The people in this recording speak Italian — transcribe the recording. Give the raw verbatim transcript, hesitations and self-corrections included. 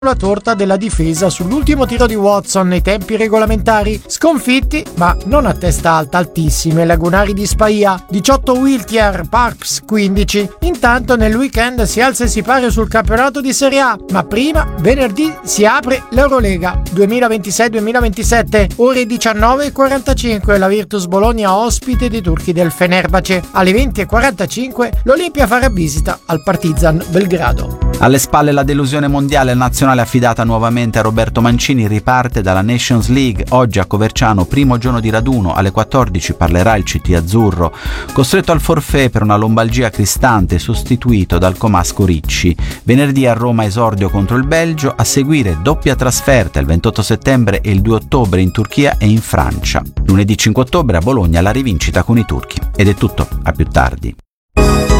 la torta della difesa sull'ultimo tiro di Watson nei tempi regolamentari. Sconfitti, ma non a testa alta, altissime, lagunari di Spahia, diciotto Wiltshire, Parks quindici. Intanto nel weekend si alza e si pare sul campionato di Serie A, ma prima venerdì si apre l'Eurolega duemilaventisei duemilaventisette, ore diciannove e quarantacinque, la Virtus Bologna ospite dei turchi del Fenerbahce. Alle venti e quarantacinque l'Olimpia farà visita al Partizan Belgrado. Alle spalle la delusione mondiale, nazionale affidata nuovamente a Roberto Mancini riparte dalla Nations League. Oggi a Coverciano, primo giorno di raduno, alle quattordici parlerà il C T azzurro, costretto al forfait per una lombalgia cristante, sostituito dal comasco Ricci. Venerdì a Roma esordio contro il Belgio, a seguire doppia trasferta il ventotto settembre e il due ottobre in Turchia e in Francia. Lunedì cinque ottobre a Bologna la rivincita con i turchi. Ed è tutto, a più tardi.